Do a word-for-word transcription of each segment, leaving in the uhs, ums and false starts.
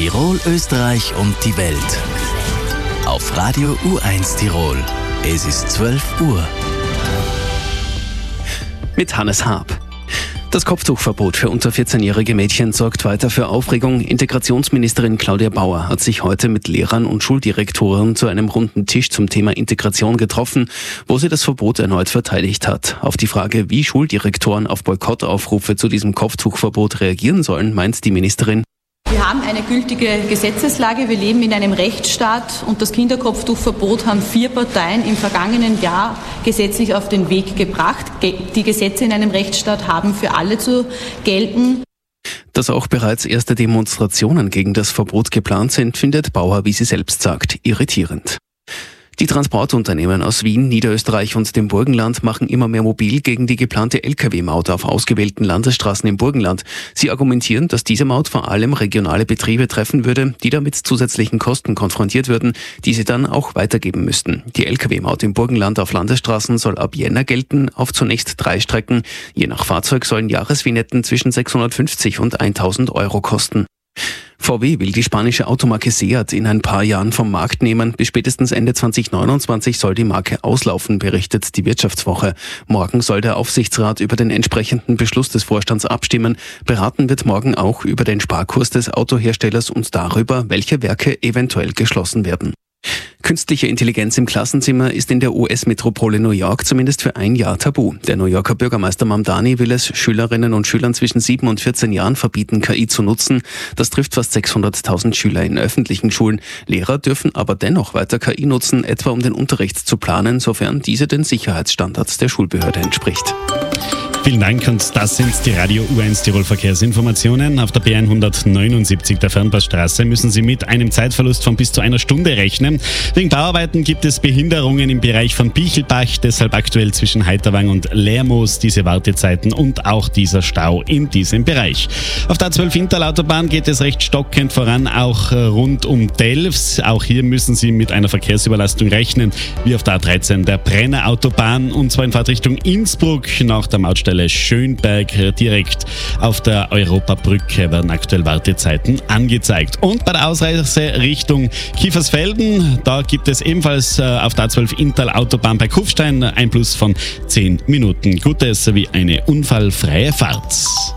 Tirol, Österreich und die Welt. Auf Radio U eins Tirol. Es ist zwölf Uhr. Mit Hannes Haab. Das Kopftuchverbot für unter vierzehnjährige Mädchen sorgt weiter für Aufregung. Integrationsministerin Claudia Bauer hat sich heute mit Lehrern und Schuldirektoren zu einem runden Tisch zum Thema Integration getroffen, wo sie das Verbot erneut verteidigt hat. Auf die Frage, wie Schuldirektoren auf Boykottaufrufe zu diesem Kopftuchverbot reagieren sollen, meint die Ministerin: Wir haben eine gültige Gesetzeslage, wir leben in einem Rechtsstaat und das Kinderkopftuchverbot haben vier Parteien im vergangenen Jahr gesetzlich auf den Weg gebracht. Die Gesetze in einem Rechtsstaat haben für alle zu gelten. Dass auch bereits erste Demonstrationen gegen das Verbot geplant sind, findet Bauer, wie sie selbst sagt, irritierend. Die Transportunternehmen aus Wien, Niederösterreich und dem Burgenland machen immer mehr mobil gegen die geplante L K W-Maut auf ausgewählten Landesstraßen im Burgenland. Sie argumentieren, dass diese Maut vor allem regionale Betriebe treffen würde, die damit zusätzlichen Kosten konfrontiert würden, die sie dann auch weitergeben müssten. Die L K W-Maut im Burgenland auf Landesstraßen soll ab Jänner gelten, auf zunächst drei Strecken. Je nach Fahrzeug sollen Jahresvignetten zwischen sechshundertfünfzig und tausend Euro kosten. V W will die spanische Automarke Seat in ein paar Jahren vom Markt nehmen. Bis spätestens Ende zwanzig neunundzwanzig soll die Marke auslaufen, berichtet die Wirtschaftswoche. Morgen soll der Aufsichtsrat über den entsprechenden Beschluss des Vorstands abstimmen. Beraten wird morgen auch über den Sparkurs des Autoherstellers und darüber, welche Werke eventuell geschlossen werden. Künstliche Intelligenz im Klassenzimmer ist in der U S-Metropole New York zumindest für ein Jahr tabu. Der New Yorker Bürgermeister Mamdani will es Schülerinnen und Schülern zwischen sieben und vierzehn Jahren verbieten, K I zu nutzen. Das trifft fast sechshunderttausend Schüler in öffentlichen Schulen. Lehrer dürfen aber dennoch weiter K I nutzen, etwa um den Unterricht zu planen, sofern diese den Sicherheitsstandards der Schulbehörde entspricht. Vielen Dank, und das sind die Radio U eins Tirol Verkehrsinformationen. Auf der B hundertneunundsiebzig der Fernpassstraße müssen Sie mit einem Zeitverlust von bis zu einer Stunde rechnen. Wegen Bauarbeiten gibt es Behinderungen im Bereich von Bichelbach, deshalb aktuell zwischen Heiterwang und Lermoos diese Wartezeiten und auch dieser Stau in diesem Bereich. Auf der A zwölf Intalautobahn geht es recht stockend voran, auch rund um Delfs. Auch hier müssen Sie mit einer Verkehrsüberlastung rechnen, wie auf der A dreizehn der Brennerautobahn, und zwar in Fahrtrichtung Innsbruck nach der Mautstelle Schönberg. Direkt auf der Europabrücke werden aktuell Wartezeiten angezeigt. Und bei der Ausreise Richtung Kiefersfelden, da gibt es ebenfalls auf der A zwölf Inntal-Autobahn bei Kufstein ein Plus von zehn Minuten. Gutes sowie eine unfallfreie Fahrt.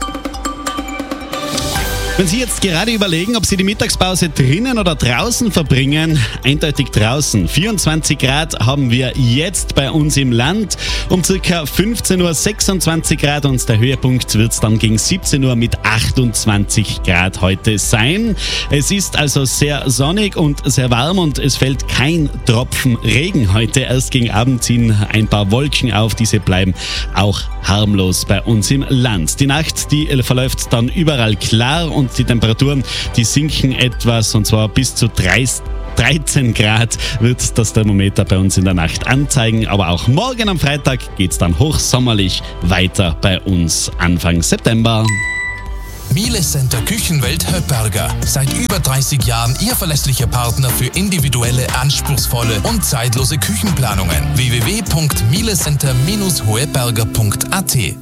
Wenn Sie jetzt gerade überlegen, ob Sie die Mittagspause drinnen oder draußen verbringen, eindeutig draußen. vierundzwanzig Grad haben wir jetzt bei uns im Land. Um ca. fünfzehn Uhr sechsundzwanzig Grad, und der Höhepunkt wird es dann gegen siebzehn Uhr mit achtundzwanzig Grad heute sein. Es ist also sehr sonnig und sehr warm und es fällt kein Tropfen Regen heute. Erst gegen Abend ziehen ein paar Wolken auf, diese bleiben auch harmlos bei uns im Land. Die Nacht, die verläuft dann überall klar und die Temperaturen, die sinken etwas, und zwar bis zu dreizehn Grad wird das Thermometer bei uns in der Nacht anzeigen. Aber auch morgen am Freitag geht es dann hochsommerlich weiter bei uns Anfang September. Miele Center Küchenwelt Höpperger. Seit über dreißig Jahren Ihr verlässlicher Partner für individuelle, anspruchsvolle und zeitlose Küchenplanungen. w w w punkt mielecenter Bindestrich hoeberger punkt a t.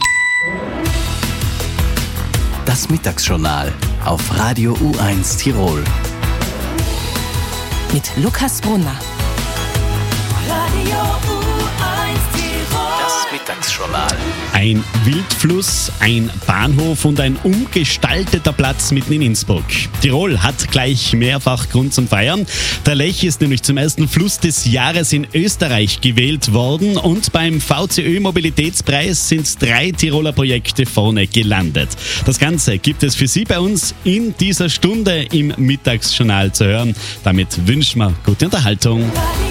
Das Mittagsjournal auf Radio U eins Tirol. Mit Lukas Brunner. Radio U eins Tirol. Das Mittagsjournal. Ein Wildfluss, ein Bahnhof und ein umgestalteter Platz mitten in Innsbruck. Tirol hat gleich mehrfach Grund zum Feiern. Der Lech ist nämlich zum ersten Fluss des Jahres in Österreich gewählt worden, und beim V C Ö-Mobilitätspreis sind drei Tiroler Projekte vorne gelandet. Das Ganze gibt es für Sie bei uns in dieser Stunde im Mittagsjournal zu hören. Damit wünschen wir gute Unterhaltung.